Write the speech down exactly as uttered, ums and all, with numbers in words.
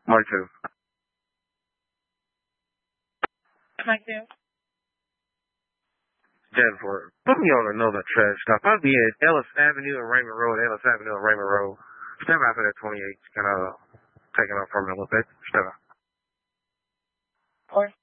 Mike two. Mike two. Davenport. Put me on another trash stop. I'll be at Ellis Avenue and Raymond Road, Ellis Avenue and Raymond Road. Step out for that twenty-eight. Kind of taking off from me a little bit. Step out. Or